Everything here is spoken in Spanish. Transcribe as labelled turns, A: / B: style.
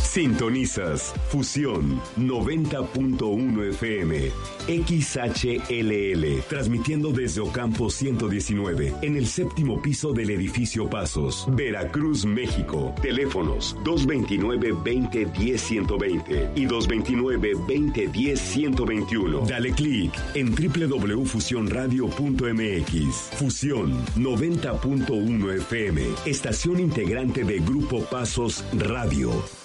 A: Sintonizas Fusión 90.1 FM XHLL, transmitiendo desde Ocampo 119 en el séptimo piso del edificio Pasos, Veracruz, México. Teléfonos 229-2010-120 y 229-2010-121. Dale clic en www.fusionradio.mx. Fusión 90.1 FM, estación integrante de Grupo Pasos Radio.